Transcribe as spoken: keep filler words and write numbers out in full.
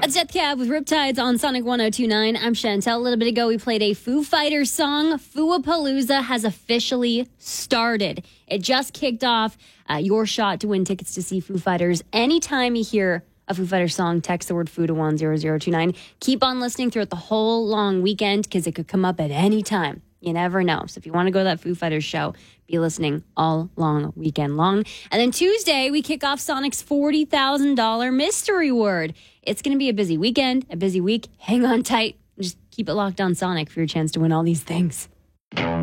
That's Death Cab with Riptides on Sonic one oh two point nine. I'm Chantel. A little bit ago, we played a Foo Fighters song. Foo-a-Palooza has officially started. It just kicked off. Uh, your shot to win tickets to see Foo Fighters. Anytime you hear a Foo Fighters song, text the word Foo to one zero zero two nine. Keep on listening throughout the whole long weekend because it could come up at any time. You never know. So if you want to go to that Foo Fighters show, be listening all long weekend long. And then Tuesday, we kick off Sonic's forty thousand dollars mystery word. It's going to be a busy weekend, a busy week. Hang on tight. Just keep it locked on Sonic for your chance to win all these things.